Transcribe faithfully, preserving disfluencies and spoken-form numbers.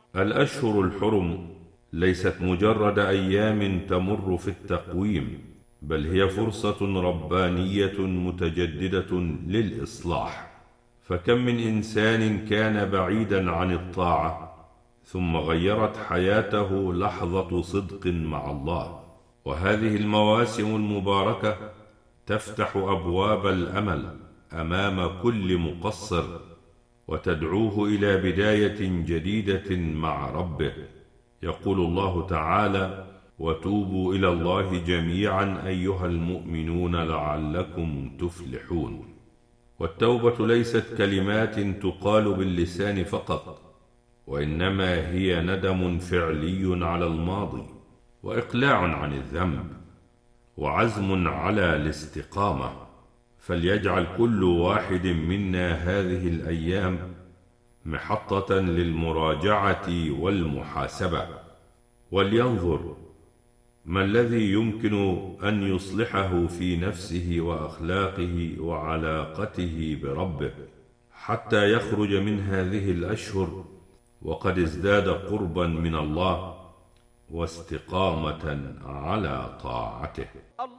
الأشهر الحرم ليست مجرد أيام تمر في التقويم، بل هي فرصة ربانية متجددة للإصلاح. فكم من إنسان كان بعيدا عن الطاعة ثم غيرت حياته لحظة صدق مع الله. وهذه المواسم المباركة تفتح أبواب الأمل أمام كل مقصر، وتدعوه إلى بداية جديدة مع ربه. يقول الله تعالى: وتوبوا إلى الله جميعا أيها المؤمنون لعلكم تفلحون. والتوبة ليست كلمات تقال باللسان فقط، وإنما هي ندم فعلي على الماضي، وإقلاع عن الذنب، وعزم على الاستقامة. فليجعل كل واحد منا هذه الأيام محطة للمراجعة والمحاسبة، ولينظر ما الذي يمكن أن يصلحه في نفسه وأخلاقه وعلاقته بربه، حتى يخرج من هذه الأشهر وقد ازداد قربا من الله واستقامة على طاعته.